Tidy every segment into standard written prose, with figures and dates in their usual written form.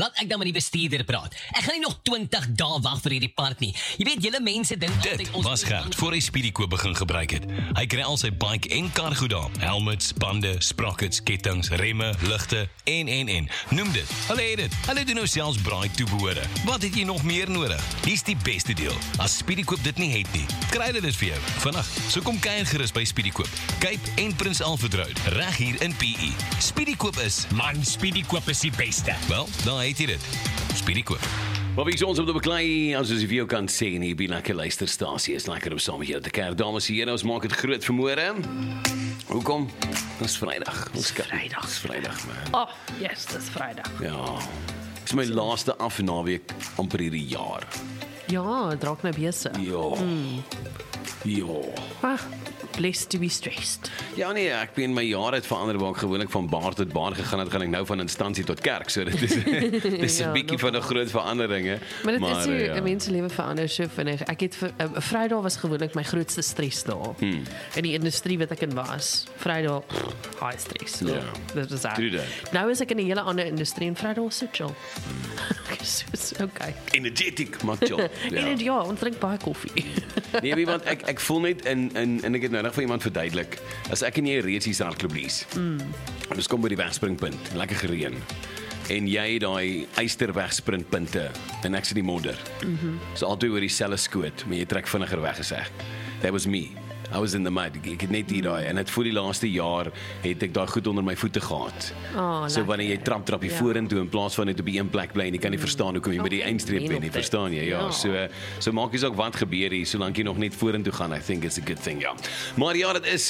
laat ek dan met die bestuurder praat. Ek gaan nie nog 20 dae wag vir hierdie part nie. Jy weet, julle mense dink Dit was Gert voor hy Speedykoop begin gebruik het. Hy kry al sy bike en kar goed daar. Helmets, bande, sprockets, kettings, remme, ligte en. Noem dit. Hulle het dit. Hulle doen nou selfs braai toebehore. Wat het jy nog meer nodig? Hier's die beste deel. As Speedykoop dit nie het nie, kry hulle dit vir jou. Vandag, so kom kuier gerus by Speedykoop. Cape en Prins Alfred Road, reg hier in PE. Speedykoop is, Man, Speedykoop is die beste. wel, daar het jy dit. Speedykoop. Maar wie is ons op de beklei, as jy vir jou kan sê, nie, die lekker luisterstasie is lekker om saam met jou te kerk. Dames en heren, ons maak het groot vanmôre. Hoekom? Dis Vrydag. Ons Vrydag. Dis Vrydag, man. Oh, yes, dis Vrydag. Ja. Dis my laaste afnaweek amper hierdie jaar. Ja, het raak my besig. Ja. Ja. Ah, blessed to be stressed. Ja nee, ek ben my jare het verander waar ek gewoonlik van baar tot baar gegaan het, gaan ek nou van instansie tot kerk. So dit is dis 'n Ja, bietjie van 'n groot verandering, hè. Maar dit is hoe ja. 'n mens se lewe verander so vinnig. Ek het Vrydag was gewoonlik my grootste stresdag. In die industrie wat ek in was. Vrydag high stress. Ja. Dit is True that. Nou is ek in 'n hele ander industrie en Vrydag was so chill. So okay. Energetic, maar chill. En ja, ons drink baie koffie. Nee, weet want ek voel net en ek het nou reg vir iemand verduidelik. As ek en jy reeds hier hardloop lees. En ons kom by die wegspringpunt, lekker gereën. En jy daai eyster wegsprintpunte en ek sit die modder. So altyd oor dieselfde skoot, maar jy trek vinniger weg as ek. That was me. I was in the mud. Ek het net hier daai en dit voor die laaste jaar het ek daai goed onder my voete gehad. Oh, So wanneer jy trap jy vorentoe in plaas van net op die een plek bly en jy kan nie verstaan hoekom jy by die eindstreep ben nie, verstaan jy? Ja, so maak jy ook wat gebeur hier solank jy nog net vorentoe gaan. I think it's a good thing, ja. Maar ja, dit is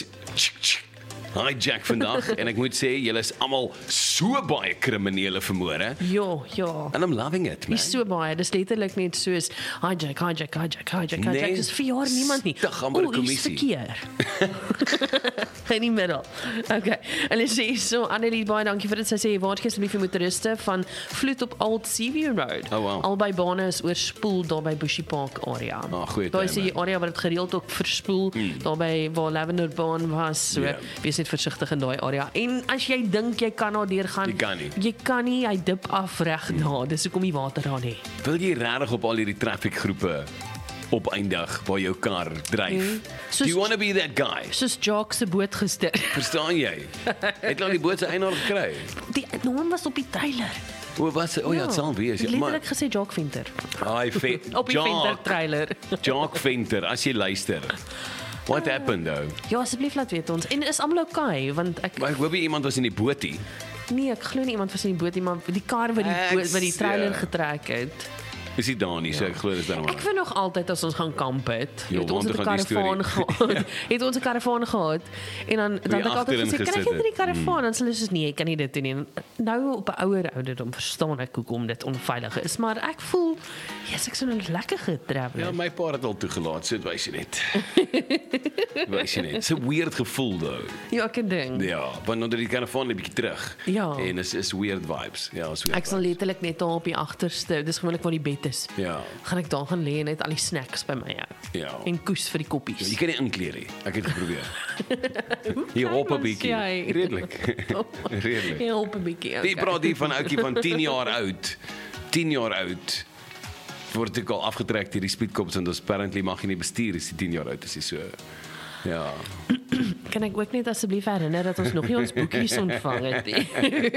hijack vandag en ek moet sê julle is almal so baie kriminele vanmôre. Ja. And I'm loving it, man. Nie so baie, dis letterlik net soos hijack. Nee, Dis vir jaar niemand nie. stig amper 'n Oeh, hier's kommissie. verkeer. In die middel. Okay. Hulle sê so, Annelie, baie dankie vir dit. Sy sê waarsku asseblief vir motoriste van vloed op Old Seaview Road. Oh, wow. Albei bane is oorspoel daar by Bushy Park area. Goeie Daar is tyd, die area waar dit gereeld ook verspoel, daarby waar Lavender Baan was. So, wees net versigtig in daai area. En as jy dink jy kan daar deurgaan, Jy kan nie. Jy kan nie, hy dip af reg na. Dis hoekom die water daar lê. Wil jy regtig op al hierdie traffiekgroepe opeindig waar jou kar dryf? Do you want to be that guy? Soos Jacques se boot gister. Verstaan jy? Het nou die boot se eienaar gekry? Die naam was op die trailer. O, wat se? O ja, dit sal wees. Ja, Letterlik gesê Jacques Venter. Ai, Op die Venter trailer. Jacques Venter, as jy luister. What happened though? Ja, asseblief laat weet ons. En is almal okay want ek Maar ek hoop nie iemand was in die bootie. nee, ek glo nie iemand was in die boot nie, maar die kar wat die trailer getrek het. Is hy daar nie, so ek glo dis daarom. Ek vind nog altyd as ons gaan kamp het, Jo, het ons want 'n toe gaan die karavaan gehad. Het ons 'n karavaan gehad en dan het ek altyd agterin gesê, "Kry gesit jy in die het." karavaan?" Dan sê hulle soos, "Nee, ek kan nie dit doen nie." Nou op 'n ouer ouderdom verstaan ek hoekom dit onveilig is, maar ek voel, yes, ek sou nou lekker getravel. Ja, my pa het al toegelaat, so dit wys jy net. Wys jy net. It's a weird gevoel though. Ja, ek het ding. Ja, want onder die karavaan 'n bietjie terug. Ja. En is weird vibes. Ja, is weird. Ek sal letterlik net daar op die agterste, dis gewoonlik waar die bed is. Ja. Gaan ek daar gaan lê en net al die snacks by my hou. Ja. En koes vir die koppies. Jy kan nie inkleer nie. Ek het geprobeer. Hier hop 'n bietjie. Redelik. Redelik. Ja, op 'n bietjie. Jy praat hier van ouetjie van 10 jaar oud. 10 jaar oud. Word ek al afgetrek deur die speedcops en dus apparently mag jy nie bestuur as jy 10 jaar oud is. Jy so. Ja. Kan ek ook net asseblief herinner dat ons nog nie ons boekies ontvang het nie.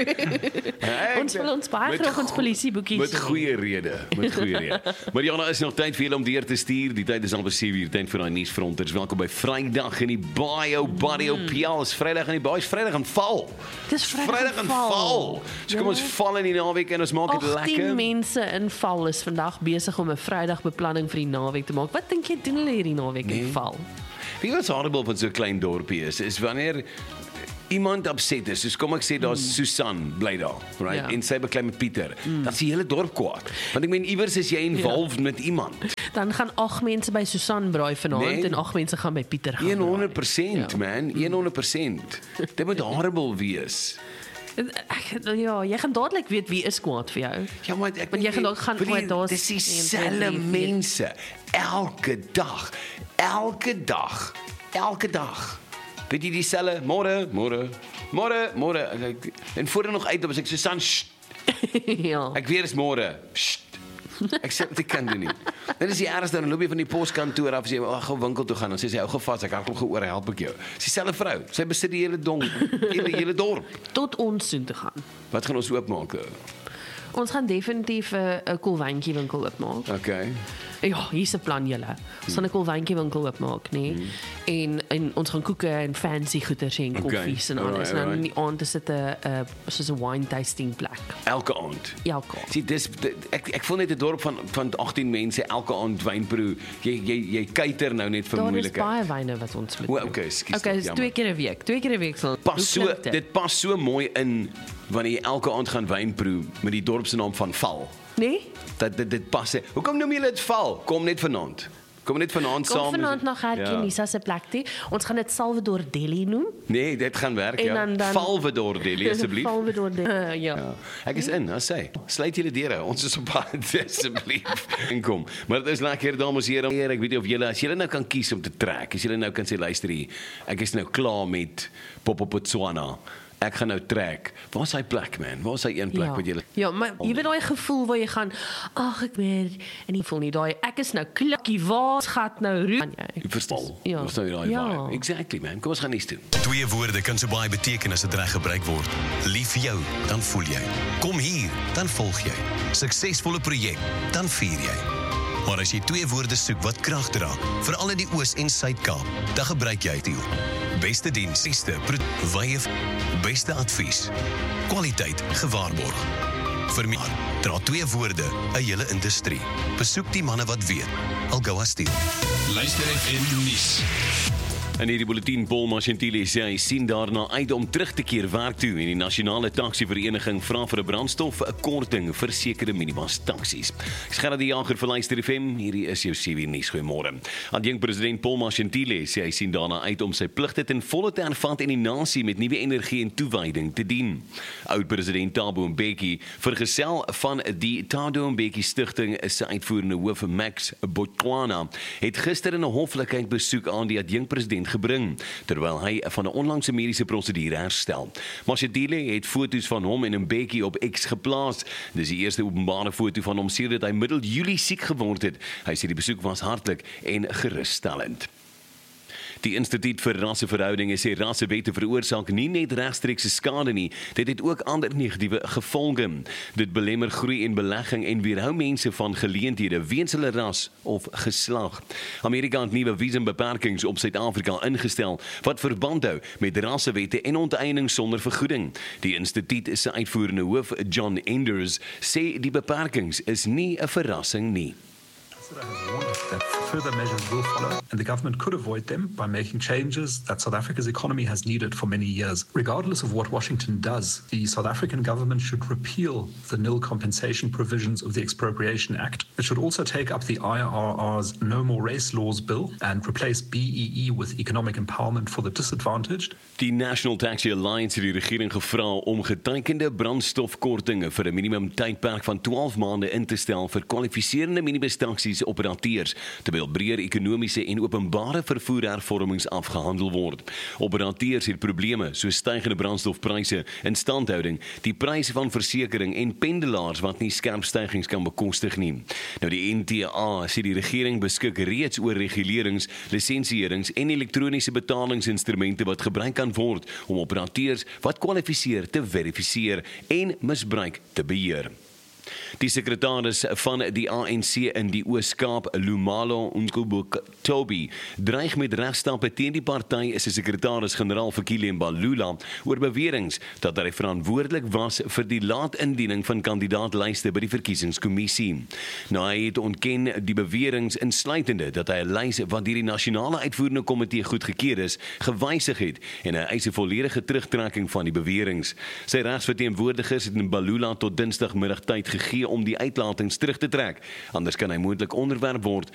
Ons wil ons baie graag ons polisieboekies. Met goeie rede, met goeie rede. Maar Jana, is nog tyd vir julle om deur te stuur. Die tyd is al 7:00, tyd vir daai nuusfronters. Welkom by Vrydag in die baie ou Buddy op PL. Is Vrydag in die baie, is Vrydag aan val. Dis Vrydag aan val. So kom ons val in die naweek en ons maak dit 18 lekker. mense in Val is vandag besig om 'n Vrydagbeplanning vir die naweek te maak. Wat dink jy doen hulle hierdie naweek in Val? Wie wat horrible van so 'n klein dorpie is wanneer iemand upset is. Soos kom ek sê daar's Susan bly daar, right? Ja. En sy beklei met Pieter. Dan is die hele dorp kwaad. Want ek meen iewers is jy involved met iemand. Dan gaan 8 mense by Susan braai vanaand Nee. en 8 mense gaan by Pieter gaan. 100% man, 100%. Dit moet horrible wees. Ja, jy gaan dadelik weet wie is kwaad vir jou. Ja, maar ek Want jy gaan ook gaan weet, daar's dis 1, 2, dieselfde 3, 4. mense elke dag. Weet jy dieselfde môre Môre. En voor er nog uit, dan was ek so, San, Ja. ek weer is môre. Ek sê dit kan doen nie. Dan is die ergste, dan loop jy van die poskantoor af, as jy gou winkel toe gaan, dan sê sy, hou gevas, ek hardloop geoor, help ek jou. Dis dieselfde vrou, sy besit die hele dorp. Tot ons soon te gaan. Wat gaan ons oopmaak? Ons gaan definitief 'n koelwyntjie winkel oopmaak. Okay. Ja, hier's 'n plan julle. Ons gaan 'n koelwyntjie winkel oopmaak, nê. En ons gaan koeke en fancy goeders en koffies en alles. En dan in die aand is dit 'n soos 'n wine tasting plek. Elke aand. Elke aand. Sien, ek voel net 'n dorp van 18 mense elke aand wynproe. Jy kuiter nou net vir Daar is moeilikheid. baie wyne wat ons moet. Okay, ekskuus. Okay, dis jammer. 2 keer 'n week. 2 keer 'n week sal. Dit pas so mooi in wanneer jy elke aand gaan wyn proe met die dorp se naam van Val. Nee? Dit pas. Hoekom noem julle dit Val? Kom net vanaand. Kom Kom saam. vanaand na Gerkenisa se plek toe. Ons gaan dit Salvador Deli noem. Nee, dit gaan werk, En ja. dan- Salvador Deli asseblief. Salvador Deli. Ja. Ja. Ek is in, as sê. Sluit julle deure. Ons is op pad asseblief. Inkom. Maar dit is lekker, dames en here. Ek weet nie of julle, as julle nou kan kies om te trek, as julle nou kan sê luister hier, ek is nou klaar met Botswana. Ek gaan nou trek. Waar is hy plek, man? Waar is hy een plek wat julle Ja, maar jy weet daai gevoel waar jy gaan, ag ek weet en jy voel nie daai ek is nou klikkie waar gat nou roep. Jy verstaan. Ja. Verstaan jy daai Ja. vibe? Exactly, man. Kom ons gaan niks doen. 2 woorde kan so baie beteken as dit reg gebruik word. Lief vir jou, dan voel jy. Kom hier, dan volg jy. Suksesvolle projek, dan vier jy. Maar as jy 2 woorde soek wat krag dra, veral in die Oos- en Suid-Kaap, dan gebruik jy dit. Beste diens, beste advies. Kwaliteit gewaarborg. Vir meer, dra 2 woorde, 'n hele industrie. Besoek die manne wat weet. Algoa Steel. Luister FM nuus. In hierdie bulletin Paul Mashinile sê hy sien daarna uit om terug te keer werk toe en die nasionale taxi-vereniging vra vir 'n brandstof 'n korting vir sekere minibus taksies. Ek sê dat die jager vir Luister FM, hierdie is jou CW nuus. Goeiemôre. Adjunkpresident Paul Mashinile sê hy sien daarna uit om sy pligte ten volle te hervat en die nasie met nuwe energie en toewyding te dien. Oud-president Thabo Mbeki, vergesel van die Thabo Mbeki Stichting se uitvoerende hoof Max Botswana, het gister in 'n hoflikheid besoek aan die adjunkpresident gebring, terwyl hy van 'n onlangse mediese prosedure herstel. Mashinile het foto's van hom en Mbeki op X geplaas. Dis die eerste openbare foto van hom sedert hy middel Julie siek geword het. Hy sê die besoek was hartlik en gerusstellend. Die Instituut vir Rasseverhoudinge sê rassewette veroorsaak nie net regstreekse skade nie, dit het ook ander negatiewe gevolge. Dit belemmer groei en belegging en weerhou mense van geleenthede weens hulle ras of geslag. Amerika het nuwe visumbeperkings op Suid-Afrika ingestel wat verband hou met rassewette en onteiening sonder vergoeding. Die instituut se uitvoerende hoof, John Enders, sê die beperkings is nie 'n verrassing nie. Has warned us that further measures will follow, and the government could avoid them by making changes that South Africa's economy has needed for many years. Regardless of what Washington does, the South African government should repeal the nil compensation provisions of the Expropriation Act. It should also take up the IRR's No More Race Laws bill and replace BEE with economic empowerment for the disadvantaged. Die National Taxi Alliance het die regering gevra om getekende brandstofkortinge vir 'n minimum tydperk van 12 maande in te stel vir kwalifiserende minibus taksies operateurs, terwyl breër ekonomiese en openbare vervoerhervormings afgehandel word. Operateurs het probleme soos stygende brandstofpryse, instandhouding, die pryse van versekering en pendelaars wat nie skerp stygings kan bekostig nie. Nou die NTA sê die regering beskik reeds oor regulerings, lisensierings en elektroniese betalingsinstrumente wat gebruik kan word om operateurs wat kwalifiseer te verifiseer en misbruik te beheer. Die sekretaris van die ANC in die Oos-Kaap, Lumalo Nkobukatobi, dreig met regstappe teen die party se sekretaris-generaal Fikile Mbalula oor beweringe dat hy verantwoordelik was vir die laat-indiening van kandidaatlyste by die verkiesingskommissie. Nou hy het ontken die beweringe insluitende dat hy 'n lys wat deur die nasionale uitvoerende komitee goedgekeur is, gewysig het en hy eis 'n volledige terugtrekking van die beweringe. Sy regsverteenwoordigers het Mbalula tot Dinsdagmiddag tyd gegee om die uitlatings terug te trek. Anders kan hy moontlik onderwerp word